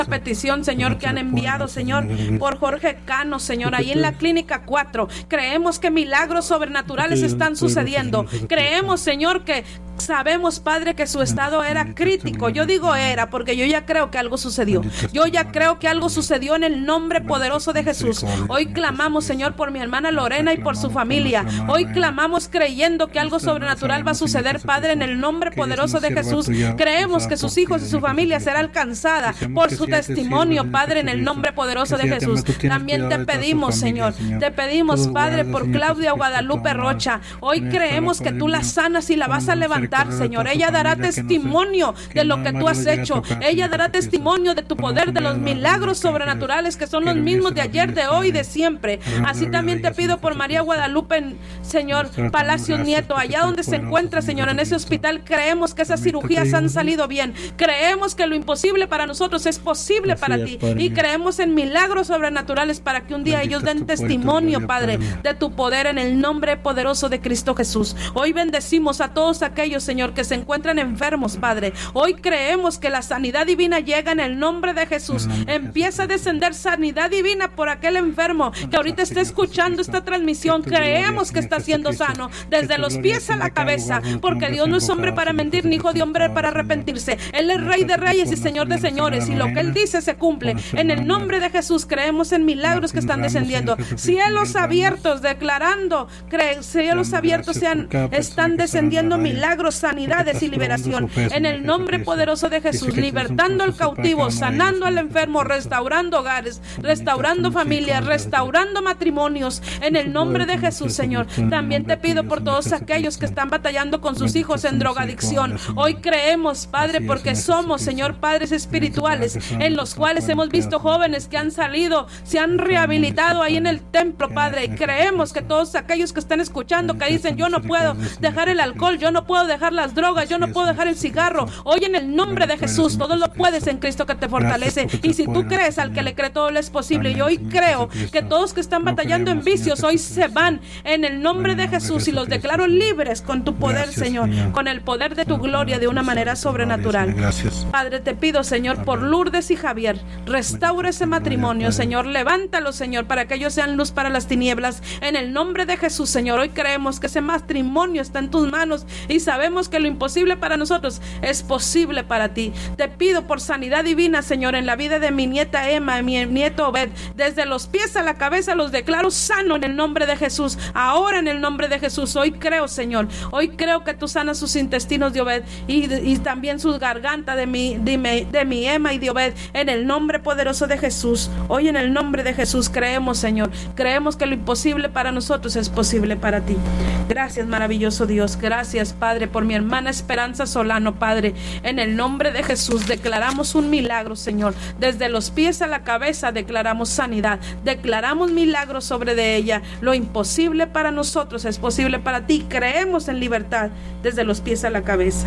petición, Señor, que han enviado, Señor, por Jorge Cano, Señor, ahí en la Clínica 4. Creemos que milagros sobrenaturales están sucediendo. Creemos, Señor, que sabemos, Padre, que su estado era crítico. Yo digo era porque yo ya creo que algo sucedió. Yo ya creo que algo sucedió en el nombre poderoso de Jesús. Hoy clamamos, Señor, por mi hermana Lorena y por su familia. Hoy clamamos creyendo que algo sobrenatural va a suceder, Padre, en el nombre poderoso de Jesús. Creemos que sus hijos y su familia será alcanzada por su testimonio, Padre, en el nombre poderoso de Jesús. También te pedimos, Señor, te pedimos, Padre, por Claudia Guadalupe Rocha. Hoy creemos que tú la sanas y la vas a levantar, Señor. Ella dará testimonio de lo que tú has hecho. Ella dará testimonio de tu poder, de los milagros sobrenaturales que son los mismos de ayer, de hoy, de siempre. Así también te pido por María Guadalupe, Señor, Palacios Nieto, allá donde se encuentra, Señor, en ese hospital. Creemos que esas cirugías han salido bien. Creemos que lo imposible para nosotros es posible para ti. Y creemos en milagros sobrenaturales para que un día ellos den testimonio, Padre, de tu poder en el nombre poderoso de Cristo Jesús. Hoy bendecimos a todos aquellos, Señor, que se encuentran enfermos, Padre. Hoy creemos que la sanidad divina llega en el nombre de Jesús. Empieza a descender sanidad divina por aquel enfermo que ahorita está escuchando esta transmisión. Creemos que está siendo sano desde los pies a la cabeza, porque Dios no es hombre para mentir, ni hijo de hombre para arrepentirse. Él es Rey de reyes y Señor de señores, y lo que Él dice se cumple. En el nombre de Jesús creemos en milagros que están descendiendo. Cielos abiertos declarando, cielos abiertos están descendiendo milagros, sanidades y liberación. En el nombre poderoso de Jesús, libertando al cautivo, sanando al enfermo, restaurando hogares, restaurando familias, restaurando matrimonios. En el nombre de Jesús, Señor. También te pido por todos aquellos que están batallando con sus hijos en drogadicción. Hoy creemos, Padre, porque somos, Señor, padres espirituales, en los cuales hemos visto jóvenes que han salido, se han rehabilitado ahí en el templo, Padre. Y creemos que todos aquellos que están escuchando, que dicen, yo no puedo dejar el alcohol, yo no puedo dejar las drogas, yo no puedo dejar el cigarro. Hoy en el nombre de Jesús, todo lo puedes en Cristo que te fortalece. Y si tú crees, al que le cree todo le es posible. Y hoy creo que todos que están batallando en vicios hoy se van en el nombre de Jesús, y los declaro libres con tu poder, Señor, con el poder de tu gloria de una manera sobrenatural. Padre, te pido, Señor, por Lourdes y Javier, restaura ese matrimonio, Señor, levántalo, Señor, para que ellos sean luz para las tinieblas. En el nombre de Jesús, Señor, hoy creemos que ese matrimonio está en tus manos y sabemos que lo imposible para nosotros es posible para ti. Te pido por sanidad divina, Señor, en la vida de mi nieta Emma y mi nieto Obed, desde los pies a la cabeza los declaro sano en el nombre de Jesús. Ahora en el nombre de Jesús, hoy creo, Señor, hoy creo que tú sanas sus intestinos de Obed y también sus gargantas de mi Emma y de Obed, en el nombre poderoso de Jesús. Hoy en el nombre de Jesús creemos, Señor, creemos que lo imposible para nosotros es posible para ti. Gracias, maravilloso Dios. Gracias, Padre, por mi hermana Esperanza Solano, Padre. En el nombre de Jesús declaramos un milagro, Señor. Desde los pies a la cabeza declaramos sanidad, declaramos milagros sobre de ella. Lo imposible para nosotros es posible para ti. Creemos en libertad desde los pies a la cabeza.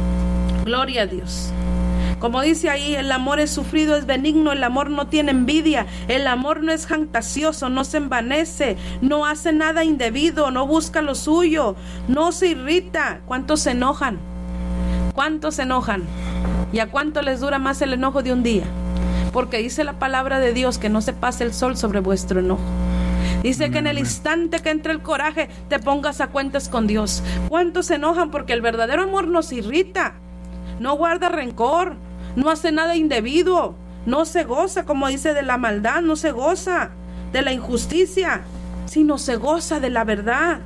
Gloria a Dios. Como dice ahí, el amor es sufrido, es benigno, el amor no tiene envidia, el amor no es jactancioso, no se envanece, no hace nada indebido, no busca lo suyo, no se irrita. ¿Cuántos se enojan? ¿Cuántos se enojan? ¿Y a cuánto les dura más el enojo de un día? Porque dice la palabra de Dios que no se pase el sol sobre vuestro enojo. Dice que en el instante que entre el coraje te pongas a cuentas con Dios. ¿Cuántos se enojan? Porque el verdadero amor nos irrita, no guarda rencor, no hace nada indebido, no se goza, como dice, de la maldad, no se goza de la injusticia, sino se goza de la verdad.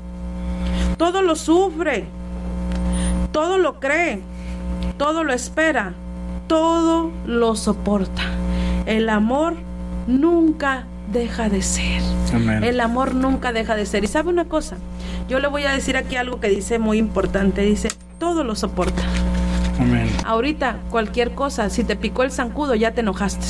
Todo lo sufre, todo lo cree, todo lo espera, todo lo soporta. El amor nunca deja de ser. Amén. El amor nunca deja de ser. Y sabe una cosa, yo le voy a decir aquí algo que dice muy importante. Dice, todo lo soporta. Amén. Ahorita cualquier cosa, si te picó el zancudo ya te enojaste.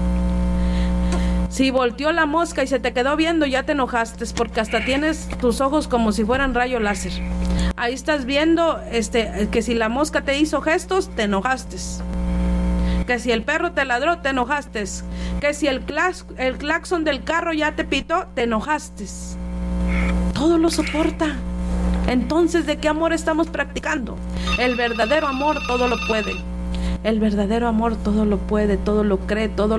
Si volteó la mosca y se te quedó viendo ya te enojaste, porque hasta tienes tus ojos como si fueran rayo láser. Ahí estás viendo que si la mosca te hizo gestos, te enojaste. Que si el perro te ladró, te enojaste. Que si el claxon del carro ya te pitó, te enojaste. Todo lo soporta. Entonces, ¿de qué amor estamos practicando? El verdadero amor todo lo puede. El verdadero amor todo lo puede, todo lo cree, todo